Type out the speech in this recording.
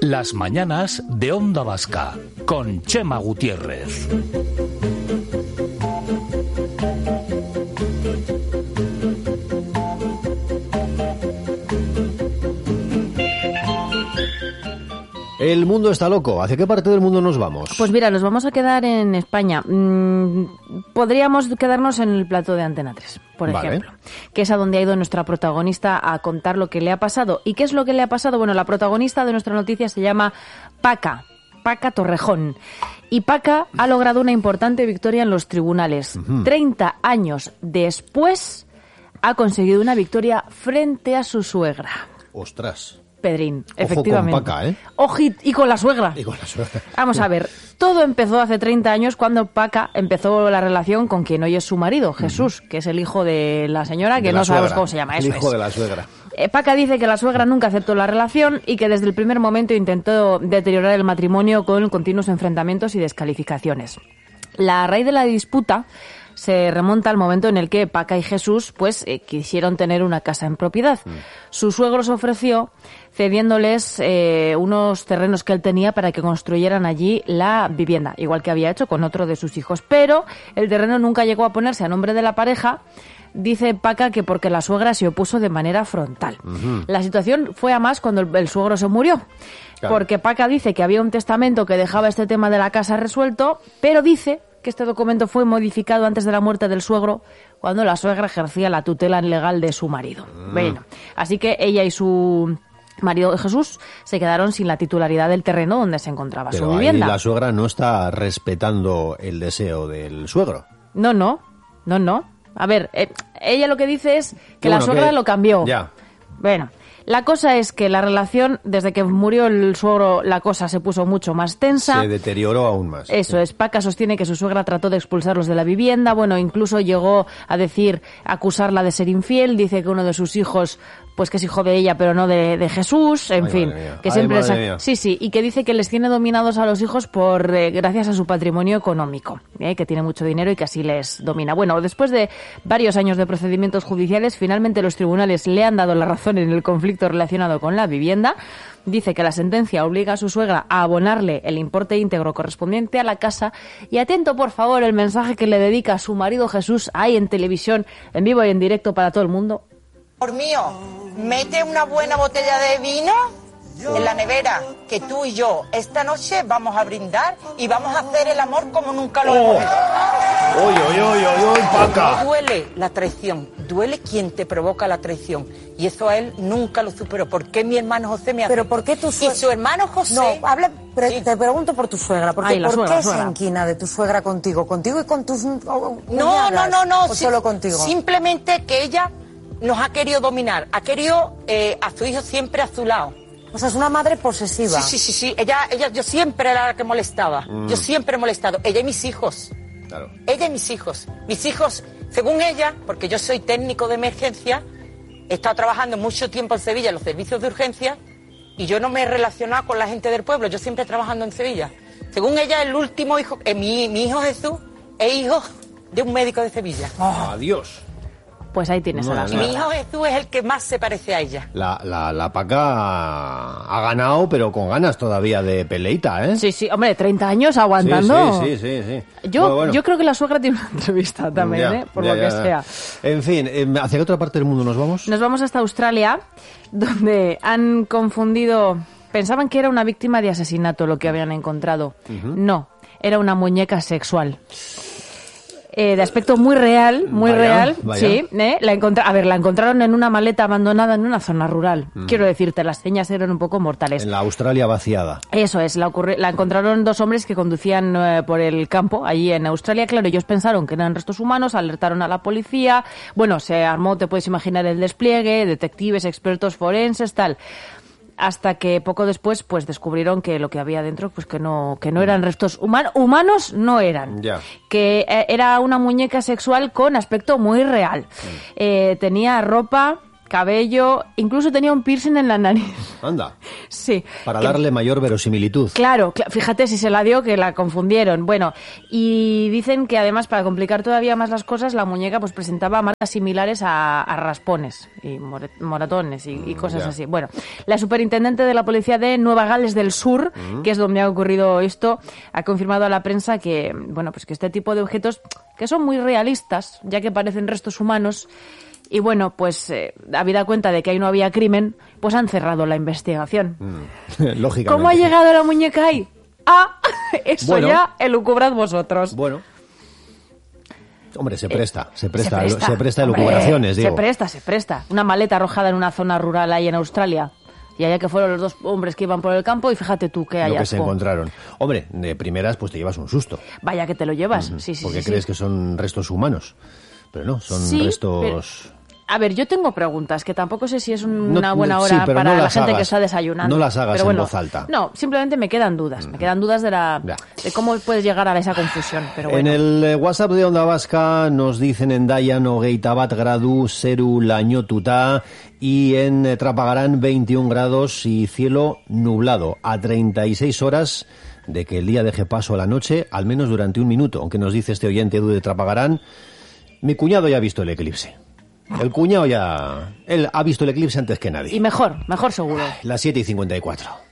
Las mañanas de Onda Vasca, con Chema Gutiérrez. El mundo está loco. ¿Hacia qué parte del mundo nos vamos? Pues mira, nos vamos a quedar en España. Podríamos quedarnos en el plató de Antena 3, por ejemplo, que es a donde ha ido nuestra protagonista a contar lo que le ha pasado. ¿Y qué es lo que le ha pasado? Bueno, la protagonista de nuestra noticia se llama Paca Torrejón. Y Paca ha logrado una importante victoria en los tribunales. 30 años después ha conseguido una victoria frente a su suegra. ¡Ostras! Pedrín, efectivamente. Ojo con Paca, ¿eh? Ojit, y con la suegra. Y con la suegra. Vamos a ver, todo empezó hace 30 años cuando Paca empezó la relación con quien hoy es su marido, Jesús, que es el hijo de la señora, que no sabemos cómo se llama. El hijo de la suegra. Paca dice que la suegra nunca aceptó la relación y que desde el primer momento intentó deteriorar el matrimonio con continuos enfrentamientos y descalificaciones. La raíz de la disputa se remonta al momento en el que Paca y Jesús quisieron tener una casa en propiedad. Su suegro se ofreció cediéndoles unos terrenos que él tenía para que construyeran allí la vivienda, igual que había hecho con otro de sus hijos. Pero el terreno nunca llegó a ponerse a nombre de la pareja. Dice Paca que porque la suegra se opuso de manera frontal. La situación fue a más cuando el suegro se murió. Claro. Porque Paca dice que había un testamento que dejaba este tema de la casa resuelto, pero dice que este documento fue modificado antes de la muerte del suegro, cuando la suegra ejercía la tutela legal de su marido. Bueno, así que ella y su marido Jesús se quedaron sin la titularidad del terreno donde se encontraba su vivienda. Ahí la suegra no está respetando el deseo del suegro. No. A ver, ella lo que dice es que la suegra lo cambió. Ya. Bueno, la cosa es que la relación, desde que murió el suegro, la cosa se puso mucho más tensa. Se deterioró aún más. Eso es. Paca sostiene que su suegra trató de expulsarlos de la vivienda. Bueno, incluso llegó a acusarla de ser infiel. Dice que uno de sus hijos, pues que es hijo de ella, pero no de Jesús. En fin, que siempre sí, y que dice que les tiene dominados a los hijos gracias a su patrimonio económico, que tiene mucho dinero y que así les domina. Bueno, después de varios años de procedimientos judiciales, finalmente los tribunales le han dado la razón en el conflicto relacionado con la vivienda. Dice que la sentencia obliga a su suegra a abonarle el importe íntegro correspondiente a la casa. Y atento, por favor, el mensaje que le dedica a su marido Jesús ahí en televisión, en vivo y en directo para todo el mundo. Por mío, mete una buena botella de vino en la nevera, que tú y yo esta noche vamos a brindar y vamos a hacer el amor como nunca lo hemos hecho. ¡Oy, Paca! No duele la traición, duele quien te provoca la traición. Y eso a él nunca lo superó. ¿Por qué mi hermano José me hace? ¿Pero por qué tu suegra? Y su hermano José... No, habla, pero sí. Te pregunto por tu suegra. Porque, ¿por qué se inquina de tu suegra contigo? ¿Contigo y con tus cuñadas? No. ¿O solo contigo? Simplemente que ella nos ha querido dominar. Ha querido a su hijo siempre a su lado. O sea, es una madre posesiva. Sí. Ella, yo siempre era la que molestaba. Yo siempre he molestado. Ella y mis hijos. Claro. Ella y mis hijos. Mis hijos, según ella, porque yo soy técnico de emergencia, he estado trabajando mucho tiempo en Sevilla en los servicios de urgencia y yo no me he relacionado con la gente del pueblo. Yo siempre trabajando en Sevilla. Según ella, el último hijo, mi hijo Jesús, es hijo de un médico de Sevilla. Adiós. Pues ahí tienes a la suegra. Mi hijo Jesús es el que más se parece a ella. La Paca ha ganado, pero con ganas todavía de peleita, ¿eh? Sí, hombre, 30 años aguantando. Sí. Yo creo que la suegra tiene una entrevista también, por lo que sea. En fin, ¿hacia qué otra parte del mundo nos vamos? Nos vamos hasta Australia, donde han confundido... Pensaban que era una víctima de asesinato lo que habían encontrado. No, era una muñeca sexual. De aspecto muy real, vaya. Sí. La encontraron en una maleta abandonada en una zona rural. Quiero decirte, las señas eran un poco mortales. En la Australia vaciada. Eso es, la encontraron dos hombres que conducían por el campo, allí en Australia. Claro, ellos pensaron que eran restos humanos, alertaron a la policía. Bueno, se armó, te puedes imaginar, el despliegue, detectives, expertos forenses, tal. Hasta que poco después pues descubrieron que lo que había dentro pues que no eran restos humanos, no eran. Ya. Que era una muñeca sexual con aspecto muy real. Tenía ropa cabello, incluso tenía un piercing en la nariz. Anda. Sí. Para darle mayor verosimilitud. Claro, fíjate si se la dio que la confundieron. Bueno, y dicen que además para complicar todavía más las cosas, la muñeca pues presentaba marcas similares a raspones y moratones y cosas así. Bueno, la superintendente de la policía de Nueva Gales del Sur, que es donde ha ocurrido esto, ha confirmado a la prensa que, bueno, pues que este tipo de objetos que son muy realistas, ya que parecen restos humanos. Y bueno, pues habida cuenta de que ahí no había crimen, pues han cerrado la investigación. Lógicamente. ¿Cómo ha llegado la muñeca ahí? Eso bueno, ya elucubrad vosotros. Bueno. Hombre, se presta elucubraciones, digo. Se presta. Una maleta arrojada en una zona rural ahí en Australia. Y allá que fueron los dos hombres que iban por el campo y fíjate tú qué hay. Lo que se encontraron. Hombre, de primeras pues te llevas un susto. Vaya que te lo llevas. Sí. Porque crees que son restos humanos. Pero no, son restos... A ver, yo tengo preguntas, que tampoco sé si es una buena hora para la gente que está desayunando. No las hagas en voz alta. No, simplemente me quedan dudas. Me quedan dudas de cómo puedes llegar a esa confusión. Pero bueno. En el WhatsApp de Onda Vasca nos dicen en Dayan hogeita bat gradu zeru lainotuta y en Trapagarán 21 grados y cielo nublado. A 36 horas de que el día deje paso a la noche, al menos durante un minuto. Aunque nos dice este oyente Edu de Trapagarán, mi cuñado ya ha visto el eclipse. El cuñado él ha visto el eclipse antes que nadie. Y mejor seguro. Las 7:54.